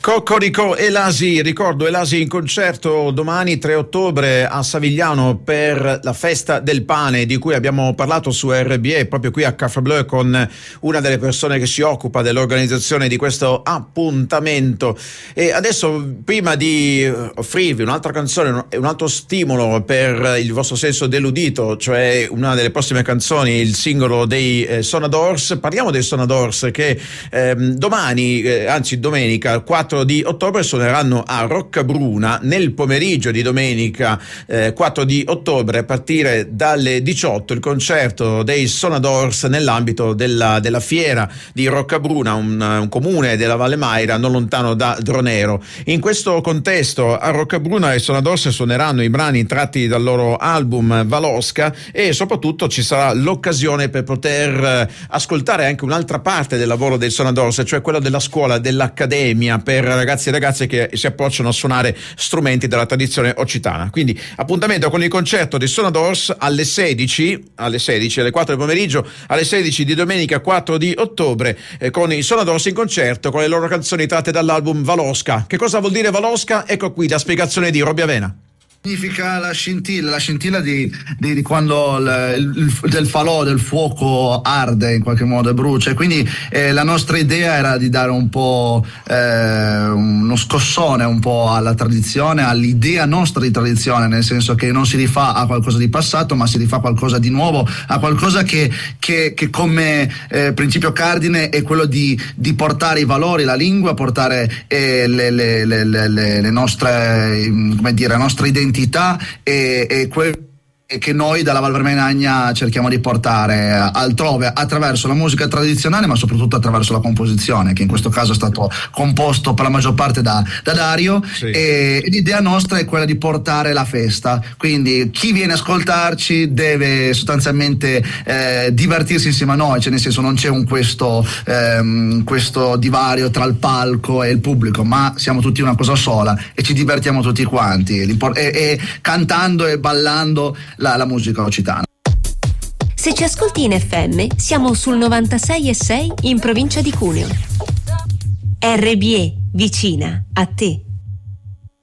Cocorico Elasi, ricordo Elasi in concerto domani 3 ottobre a Savigliano per la festa del pane di cui abbiamo parlato su RBE proprio qui a Café Bleu con una delle persone che si occupa dell'organizzazione di questo appuntamento. E adesso, prima di offrirvi un'altra canzone, un altro stimolo per il vostro senso dell'udito, cioè una delle prossime canzoni, il singolo dei Sonadors, parliamo dei Sonadors che domenica 4 di ottobre suoneranno a Roccabruna nel pomeriggio di domenica 4 di ottobre a partire dalle 18 il concerto dei Sonadors nell'ambito della fiera di Roccabruna, un comune della Valle Maira non lontano da Dronero. In questo contesto a Roccabruna i Sonadors suoneranno i brani tratti dal loro album Valosca e soprattutto ci sarà l'occasione per poter ascoltare anche un'altra parte del lavoro dei Sonadors, cioè quello della scuola, dell'accademia per ragazzi e ragazze che si approcciano a suonare strumenti della tradizione occitana. Quindi appuntamento con il concerto dei Sonadors alle 16, alle 4 del pomeriggio, alle 16 di domenica 4 di ottobre con i Sonadors in concerto con le loro canzoni tratte dall'album Valosca. Che cosa vuol dire Valosca? Ecco qui la spiegazione di Robby Avena. Significa la scintilla di quando del falò, del fuoco arde in qualche modo e brucia. Quindi la nostra idea era di dare un po' uno scossone un po' alla tradizione, all'idea nostra di tradizione, nel senso che non si rifà a qualcosa di passato, ma si rifà a qualcosa di nuovo, a qualcosa che come principio cardine è quello di portare i valori, la lingua, portare le nostre, come dire, la nostra identità e che noi dalla Val Vermenagna cerchiamo di portare altrove attraverso la musica tradizionale, ma soprattutto attraverso la composizione, che in questo caso è stato composto per la maggior parte da Dario. Sì. E l'idea nostra è quella di portare la festa, quindi chi viene a ascoltarci deve sostanzialmente divertirsi insieme a noi, cioè nel senso non c'è questo divario tra il palco e il pubblico, ma siamo tutti una cosa sola e ci divertiamo tutti quanti e cantando e ballando la musica occitana. Se ci ascolti in FM, siamo sul 96,6 in provincia di Cuneo. RBE, vicina a te.